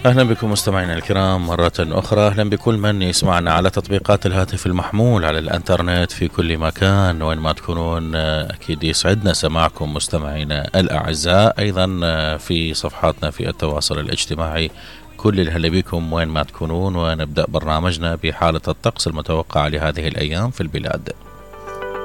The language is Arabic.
أهلا بكم مستمعينا الكرام مرة أخرى. أهلا بكل من يسمعنا على تطبيقات الهاتف المحمول على الأنترنت في كل مكان وين ما تكونون. أكيد يسعدنا سماعكم مستمعينا الأعزاء. أيضا في صفحاتنا في التواصل الاجتماعي. كل الهلا بكم وين ما تكونون، ونبدأ برنامجنا بحالة الطقس المتوقعة لهذه الأيام في البلاد.